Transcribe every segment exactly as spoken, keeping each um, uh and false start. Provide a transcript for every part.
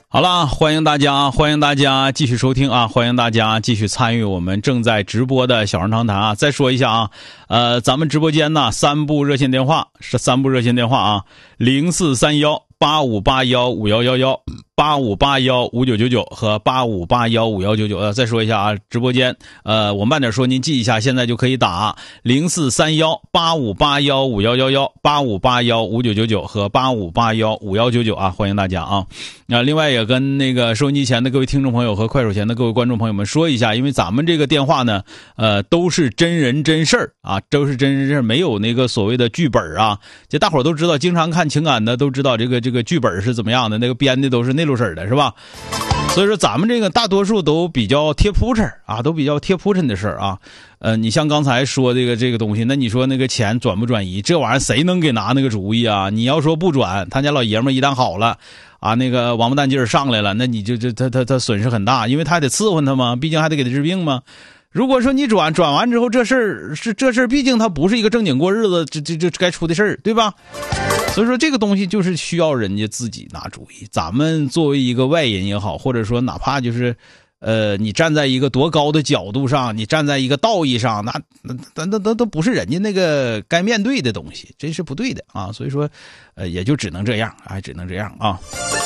好了，欢迎大家，欢迎大家继续收听啊，欢迎大家继续参与我们正在直播的小人长谈啊。再说一下啊，呃，咱们直播间呢三部热线电话是三部热线电话啊，零四三幺八五八幺五幺幺幺、八五八幺五九九九和八五八幺五幺九九。呃，再说一下啊，直播间呃，我慢点说，您记一下，现在就可以打零四三幺八五八幺五幺幺幺、八五八幺五九九九和八五八幺五幺九九啊，欢迎大家啊。啊，另外也跟那个收音机前的各位听众朋友和快手前的各位观众朋友们说一下，因为咱们这个电话呢，呃，都是真人真事儿啊，都是真人真事儿，没有那个所谓的剧本啊。这大伙儿都知道，经常看情感的都知道这个这个剧本是怎么样的，那个编的都是那路式的，是吧？所以说咱们这个大多数都比较贴铺陈啊，都比较贴铺陈的事儿啊。呃，你像刚才说这个这个东西，那你说那个钱转不转移，这玩意儿谁能给拿那个主意啊？你要说不转，他家老爷们儿一旦好了啊，那个王八蛋劲儿上来了，那你就就他他他损失很大，因为他还得伺候他嘛，毕竟还得给他治病嘛。如果说你转转完之后，这事儿是这事儿，毕竟他不是一个正经过日子，这这这该出的事儿，对吧？所以说这个东西就是需要人家自己拿主意。咱们作为一个外人也好，或者说哪怕就是呃，你站在一个多高的角度上，你站在一个道义上，那那那那都都不是人家那个该面对的东西，这是不对的啊。所以说，呃，也就只能这样，哎，只能这样啊。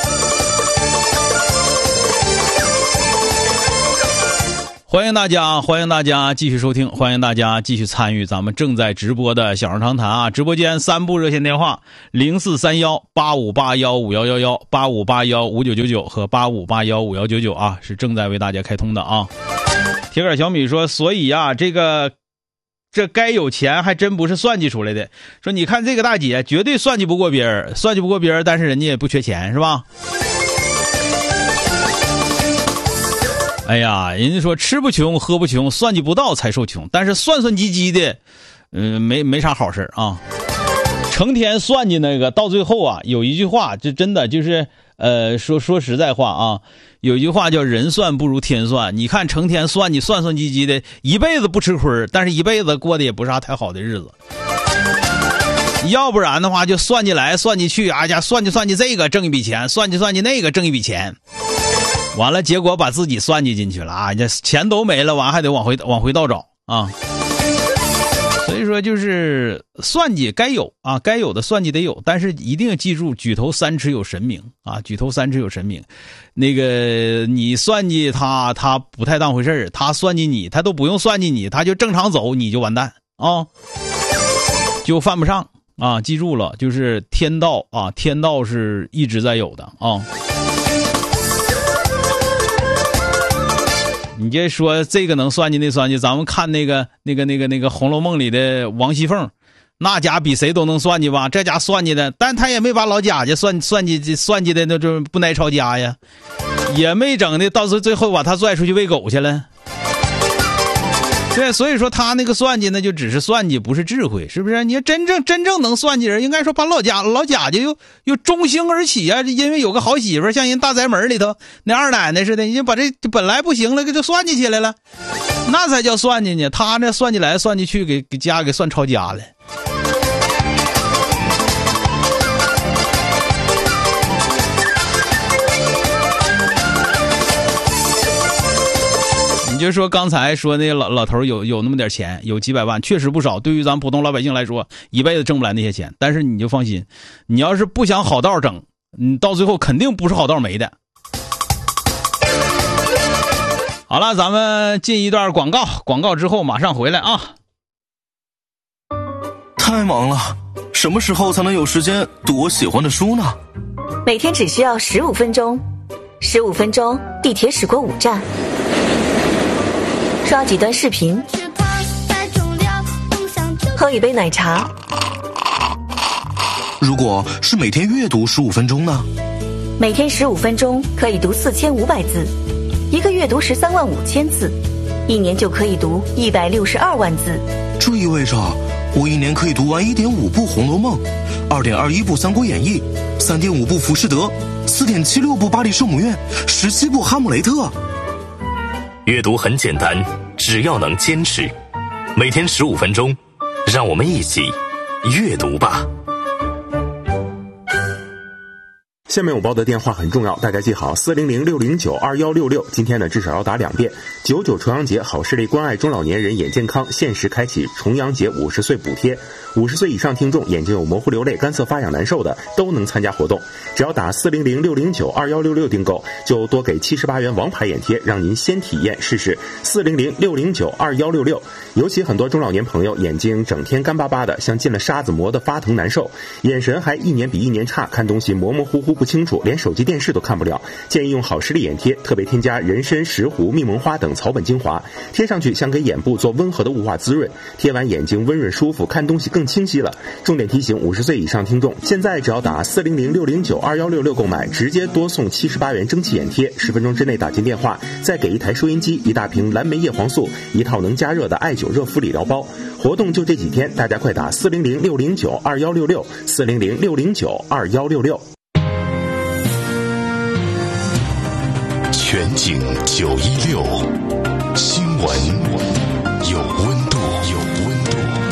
欢迎大家，欢迎大家继续收听，欢迎大家继续参与咱们正在直播的小人长谈啊！直播间三部热线电话：零四三幺八五八幺五幺幺幺、八五八幺五九九九和八五八幺五幺九九啊，是正在为大家开通的啊。铁杆小米说：“所以啊，这个这该有钱还真不是算计出来的。说你看这个大姐绝对算计不过别人，算计不过别人，但是人家也不缺钱，是吧？”哎呀，人家说吃不穷喝不穷，算计不到才受穷，但是算算计计的嗯、呃，没没啥好事啊。成天算计那个到最后啊，有一句话这真的就是呃说说实在话啊，有一句话叫人算不如天算。你看成天算计算算计计的，一辈子不吃亏，但是一辈子过得也不是啥太好的日子。要不然的话就算计来算计去，哎呀算计算计这个挣一笔钱，算计算计那个挣一笔钱，完了结果把自己算计进去了啊！这钱都没了，完还得往回往回倒找啊！所以说就是算计该有啊，该有的算计得有，但是一定要记住举头三尺有神明啊！举头三尺有神明，那个你算计他，他不太当回事儿；他算计你，他都不用算计你，他就正常走，你就完蛋啊，就犯不上啊！记住了，就是天道啊，天道是一直在有的啊。你这说这个能算计那算计，咱们看那个那个那个那个《红楼梦》里的王熙凤，那家比谁都能算计吧？这家算计的，但他也没把老贾家算算计算计的那就不挨抄家呀，也没整的到最后把他拽出去喂狗去了。对，所以说他那个算计那就只是算计，不是智慧，是不是？你真正真正能算计人，应该说把老贾老贾家又又中兴而起啊，因为有个好媳妇，像人大宅门里头那二奶奶似的，你就把这本来不行了，给就算计起来了，那才叫算计呢。他那算计来算计去，给给家给算抄家了。你就说刚才说那老老头有有那么点钱，有几百万，确实不少。对于咱普通老百姓来说，一辈子挣不来那些钱。但是你就放心，你要是不想好道整，你到最后肯定不是好道没的。好了，咱们进一段广告，广告之后马上回来啊。 太忙了，什么时候才能有时间读我喜欢的书呢？ 每天只需要十五分钟，十五分钟，地铁驶过五站。刷几段视频，喝一杯奶茶。 如果是每天阅读十五分钟呢？ 每天十五分钟可以读四千五百字，一个月读十三万五千字，一年就可以读一百六十二万字。 这意味着我一年可以读完一点五部《红楼梦》，二点二一部《三国演义》，三点五部《浮士德》，四点七六部《巴黎圣母院》，十七部《哈姆雷特》。 阅读很简单，只要能坚持，每天十五分钟，让我们一起阅读吧。 下面我报的电话很重要，大家记好四零零六零九二一六六，今天呢至少要打两遍。九九重阳节，好视力关爱中老年人眼健康，限时开启重阳节五十岁补贴，五十岁以上听众眼睛有模糊流泪、干涩发痒难受的都能参加活动，只要打四零零六零九二一六六订购，就多给七十八元王牌眼贴，让您先体验试试。四零零六零九二一六六，尤其很多中老年朋友眼睛整天干巴巴的，像进了沙子磨得发疼难受，眼神还一年比一年差，看东西模模糊糊不清楚，连手机电视都看不了。建议用好视力眼贴，特别添加人参、石斛、蜜蒙花等草本精华，贴上去像给眼部做温和的雾化滋润，贴完眼睛温润舒服，看东西更清晰了。重点提醒五十岁以上听众，现在只要打四零零六零九二一六六购买，直接多送七十八元蒸汽眼贴，十分钟之内打进电话，再给一台收音机、一大瓶蓝莓叶黄素、一套能加热的艾灸热敷理疗包。活动就这几天，大家快打四零零六零九二一六六，四零零六零九二一六六。 全景九一六新闻